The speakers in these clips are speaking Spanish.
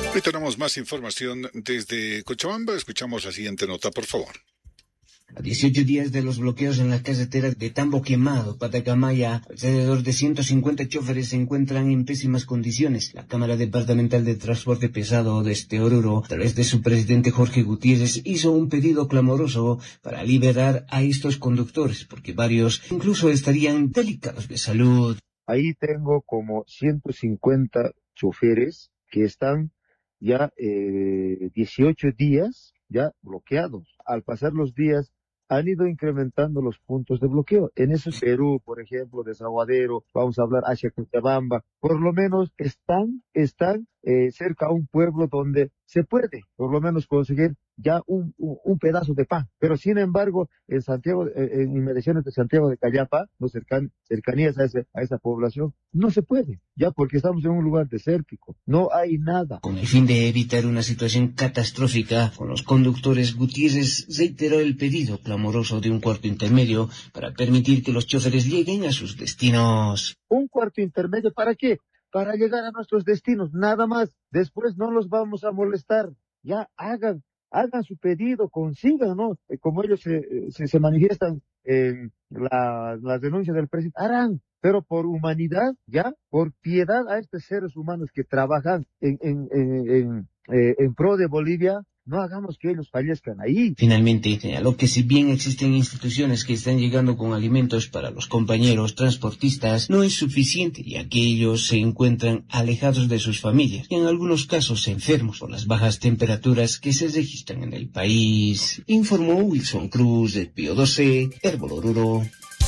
Hoy tenemos más información desde Cochabamba. Escuchamos la siguiente nota, por favor. A 18 días de los bloqueos en la carretera de Tambo Quemado, Patacamaya, alrededor de 150 choferes se encuentran en pésimas condiciones. La Cámara Departamental de Transporte Pesado de Oruro, a través de su presidente Jorge Gutiérrez, hizo un pedido clamoroso para liberar a estos conductores, porque varios incluso estarían delicados de salud. Ahí tengo como 150 choferes que están ya 18 días ya bloqueados. Al pasar los días, han ido incrementando los puntos de bloqueo. En eso Perú, por ejemplo, Desaguadero, vamos a hablar hacia Cochabamba, por lo menos están cerca a un pueblo donde se puede, por lo menos, conseguir ya un pedazo de pan. Pero sin embargo, en Santiago, en inmediaciones de Santiago de Callapa, no cercanías a esa población, no se puede, ya porque estamos en un lugar desértico, no hay nada. Con el fin de evitar una situación catastrófica con los conductores, Gutiérrez reiteró el pedido clamoroso de un cuarto intermedio para permitir que los choferes lleguen a sus destinos. ¿Un cuarto intermedio para qué? Para llegar a nuestros destinos, nada más. Después no los vamos a molestar. Ya hagan su pedido, consigan, ¿no? Como ellos se manifiestan en las denuncias del presidente, harán. Pero por humanidad, ya, por piedad a estos seres humanos que trabajan en pro de Bolivia, no hagamos que ellos fallezcan ahí. Finalmente, señaló que si bien existen instituciones que están llegando con alimentos para los compañeros transportistas, no es suficiente, ya que ellos se encuentran alejados de sus familias y en algunos casos enfermos por las bajas temperaturas que se registran en el país. Informó Wilson Cruz de Pío 12, Herbol Oruro.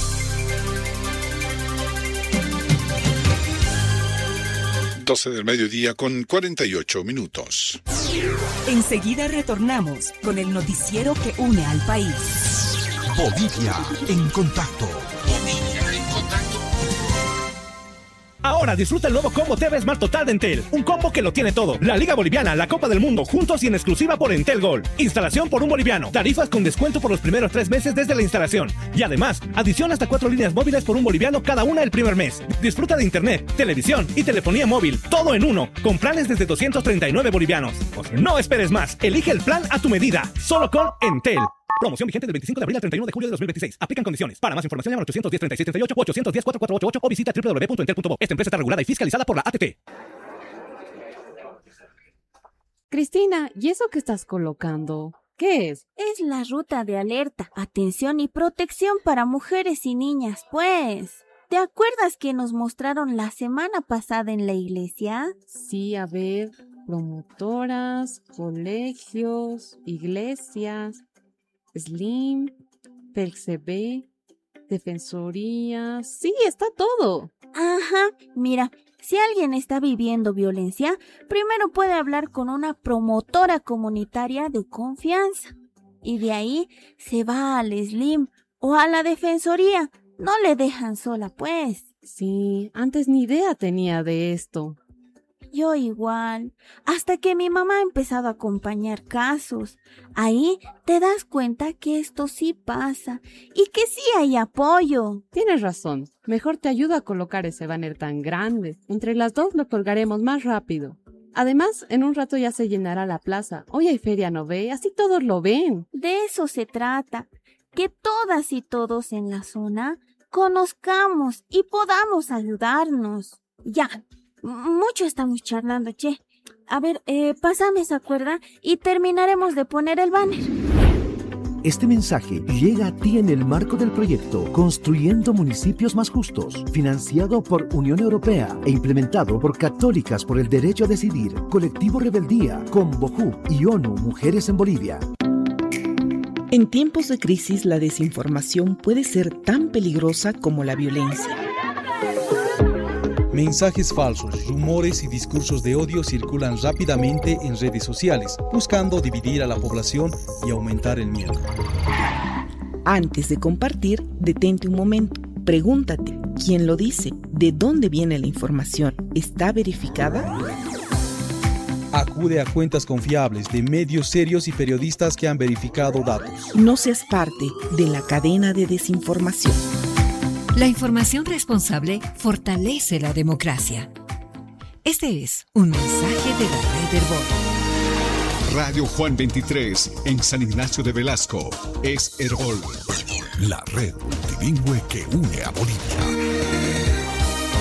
Del mediodía con 48 minutos. Enseguida retornamos con el noticiero que une al país. Bolivia en contacto. Ahora disfruta el nuevo combo TV Smart Total de Entel. Un combo que lo tiene todo. La Liga Boliviana, la Copa del Mundo, juntos y en exclusiva por Entel Gold. Instalación por un boliviano. Tarifas con descuento por los primeros 3 meses desde la instalación. Y además, adición hasta 4 líneas móviles por un boliviano cada una el primer mes. Disfruta de internet, televisión y telefonía móvil. Todo en uno. Con planes desde 239 bolivianos. No esperes más. Elige el plan a tu medida. Solo con Entel. Promoción vigente del 25 de abril al 31 de julio de 2026. Aplican condiciones. Para más información llama al 810-3638 o 810-4488 o visita www.entel.bo. Esta empresa está regulada y fiscalizada por la ATT. Cristina, ¿y eso que estás colocando? ¿Qué es? Es la ruta de alerta, atención y protección para mujeres y niñas, pues. ¿Te acuerdas que nos mostraron la semana pasada en la iglesia? Sí, a ver, promotoras, colegios, iglesias, Slim, PELCB, defensoría, sí, está todo. Ajá, mira, si alguien está viviendo violencia, primero puede hablar con una promotora comunitaria de confianza. Y de ahí se va al Slim o a la defensoría. No le dejan sola, pues. Sí, antes ni idea tenía de esto. Yo igual, hasta que mi mamá ha empezado a acompañar casos. Ahí te das cuenta que esto sí pasa y que sí hay apoyo. Tienes razón, mejor te ayudo a colocar ese banner tan grande. Entre las dos lo colgaremos más rápido. Además, en un rato ya se llenará la plaza. Hoy hay feria, ¿no ve? Así todos lo ven. De eso se trata, que todas y todos en la zona conozcamos y podamos ayudarnos. Ya. Mucho estamos charlando, che. A ver, pásame esa cuerda y terminaremos de poner el banner. Este mensaje llega a ti en el marco del proyecto Construyendo Municipios Más Justos, financiado por Unión Europea e implementado por Católicas por el Derecho a Decidir, Colectivo Rebeldía, Convojú y ONU Mujeres en Bolivia. En tiempos de crisis, la desinformación puede ser tan peligrosa como la violencia. Mensajes falsos, rumores y discursos de odio circulan rápidamente en redes sociales, buscando dividir a la población y aumentar el miedo. Antes de compartir, detente un momento. Pregúntate, ¿quién lo dice? ¿De dónde viene la información? ¿Está verificada? Acude a cuentas confiables de medios serios y periodistas que han verificado datos. No seas parte de la cadena de desinformación. La información responsable fortalece la democracia. Este es un mensaje de la Red Herbol. Radio Juan 23 en San Ignacio de Velasco es Herbol, la red multilingüe que une a Bolivia.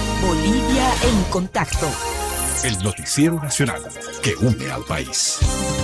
Bolivia en contacto. El noticiero nacional que une al país.